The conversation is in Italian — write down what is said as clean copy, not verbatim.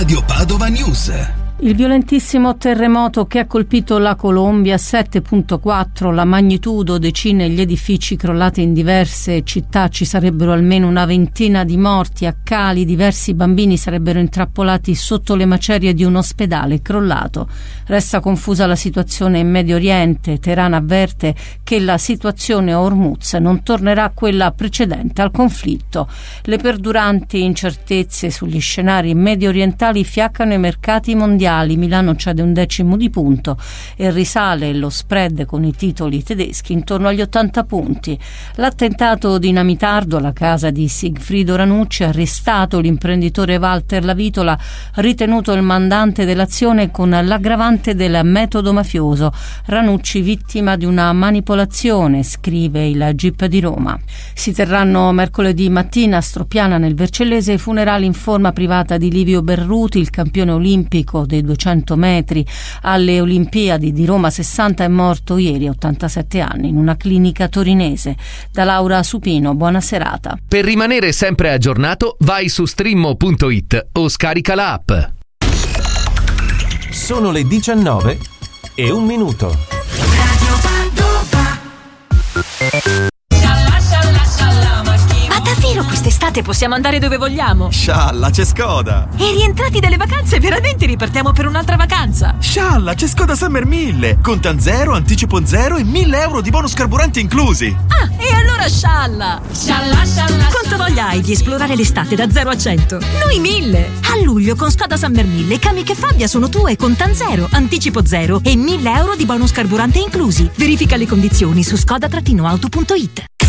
Radio Padova News. Il violentissimo terremoto che ha colpito la Colombia, 7.4, la magnitudo, decine gli edifici crollati in diverse città, ci sarebbero almeno una ventina di morti, a Cali diversi bambini sarebbero intrappolati sotto le macerie di un ospedale crollato. Resta confusa la situazione in Medio Oriente. Teheran avverte che la situazione a Hormuz non tornerà quella precedente al conflitto. Le perduranti incertezze sugli scenari medio orientali fiaccano i mercati mondiali. Milano cede 1/10 di punto e risale lo spread con i titoli tedeschi intorno agli 80 punti. L'attentato dinamitardo alla casa di Sigfrido Ranucci ha arrestato l'imprenditore Walter Lavitola, ritenuto il mandante dell'azione con l'aggravante del metodo mafioso. Ranucci vittima di una manipolazione, scrive il GIP di Roma. Si terranno mercoledì mattina a Stropiana nel Vercellese i funerali in forma privata di Livio Berruti, il campione olimpico dei 200 metri alle Olimpiadi di Roma 60, è morto ieri a 87 anni in una clinica torinese. Da Laura Supino, buona serata. Per rimanere sempre aggiornato vai su streammo.it o scarica la app. Sono le 19:01. Ma davvero quest'estate possiamo andare dove vogliamo? Scialla, c'è Skoda! E rientrati dalle vacanze veramente ripartiamo per un'altra vacanza? Scialla, c'è Skoda Summer 1000! Contan zero, anticipo zero e 1.000 euro di bonus carburanti inclusi! Ah, e allora scialla! Scialla, scialla! Quanta voglia hai di esplorare l'estate da 0 a 100? Noi 1000! A luglio con Skoda Summer 1000 Kamiq e Fabia sono tue, contan zero, anticipo zero e 1.000 euro di bonus carburante inclusi. Verifica le condizioni su skoda-auto.it.